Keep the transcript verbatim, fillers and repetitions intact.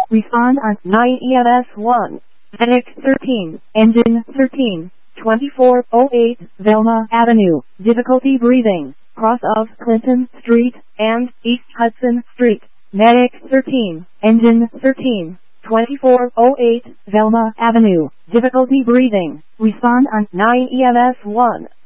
Respond on nine E M S one. Medic thirteen. Engine thirteen. twenty-four oh eight, Velma Avenue. Difficulty breathing. Cross of Clinton Street and East Hudson Street. Medic thirteen. Engine thirteen. twenty-four oh eight, Velma Avenue. Difficulty breathing. Respond on nine E M S one.